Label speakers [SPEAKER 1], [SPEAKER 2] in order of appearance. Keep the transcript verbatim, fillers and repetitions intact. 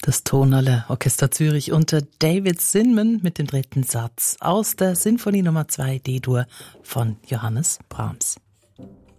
[SPEAKER 1] Das Tonhalle Orchester Zürich unter David Zinman mit dem dritten Satz aus der Sinfonie Nummer zwei D-Dur von Johannes Brahms.